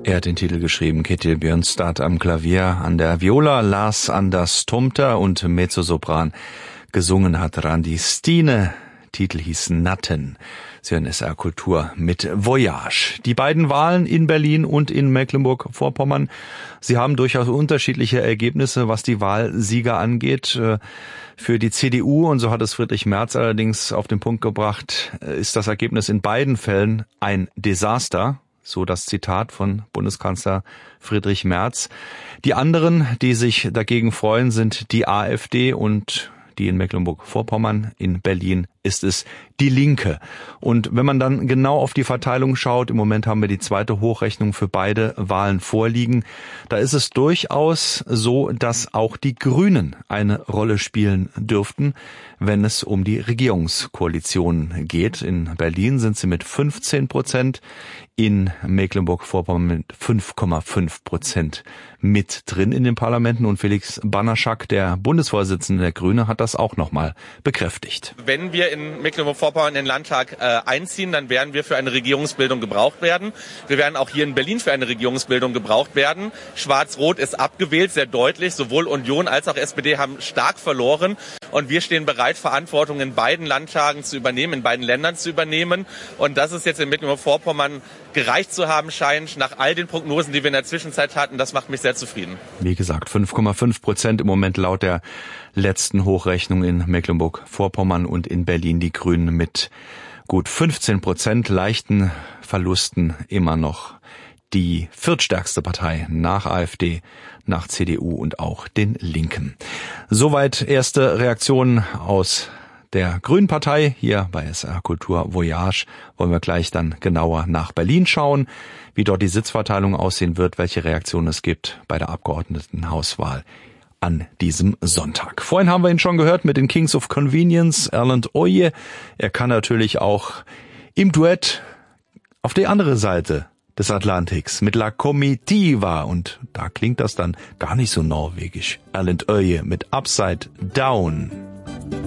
Er hat den Titel geschrieben, Ketil Björnstad am Klavier, an der Viola Lars Anders Tomter und Mezzosopran. Gesungen hat Randi Stine. Titel hieß Natten. Sie hören SR Kultur mit Voyage. Die beiden Wahlen in Berlin und in Mecklenburg-Vorpommern, sie haben durchaus unterschiedliche Ergebnisse, was die Wahlsieger angeht. Für die CDU, und so hat es Friedrich Merz allerdings auf den Punkt gebracht, ist das Ergebnis in beiden Fällen ein Desaster. So das Zitat von Bundeskanzler Friedrich Merz. Die anderen, die sich dagegen freuen, sind die AfD und die in Mecklenburg-Vorpommern. In Berlin ist es die Linke. Und wenn man dann genau auf die Verteilung schaut, im Moment haben wir die zweite Hochrechnung für beide Wahlen vorliegen, da ist es durchaus so, dass auch die Grünen eine Rolle spielen dürften, wenn es um die Regierungskoalition geht. In Berlin sind sie mit 15%, in Mecklenburg-Vorpommern mit 5,5% mit drin in den Parlamenten. Und Felix Banaschak, der Bundesvorsitzende der Grünen, hat das auch nochmal bekräftigt. Wenn wir in Mecklenburg-Vorpommern in den Landtag einziehen, dann werden wir für eine Regierungsbildung gebraucht werden. Wir werden auch hier in Berlin für eine Regierungsbildung gebraucht werden. Schwarz-Rot ist abgewählt, sehr deutlich. Sowohl Union als auch SPD haben stark verloren. Und wir stehen bereit, Verantwortung in beiden Landtagen zu übernehmen, in beiden Ländern zu übernehmen. Und das ist jetzt in Mecklenburg-Vorpommern gereicht zu haben scheint, nach all den Prognosen, die wir in der Zwischenzeit hatten. Das macht mich sehr zufrieden. Wie gesagt, 5,5% im Moment laut der letzten Hochrechnung in Mecklenburg-Vorpommern, und in Berlin die Grünen mit gut 15%, leichten Verlusten immer noch die viertstärkste Partei nach AfD, nach CDU und auch den Linken. Soweit erste Reaktionen aus der Grünen Partei. Hier bei SR Kultur Voyage wollen wir gleich dann genauer nach Berlin schauen, wie dort die Sitzverteilung aussehen wird, welche Reaktionen es gibt bei der Abgeordnetenhauswahl an diesem Sonntag. Vorhin haben wir ihn schon gehört mit den Kings of Convenience, Erland Oye. Er kann natürlich auch im Duett auf die andere Seite des Atlantiks mit La Comitiva, und da klingt das dann gar nicht so norwegisch. Erland Oye mit Upside Down.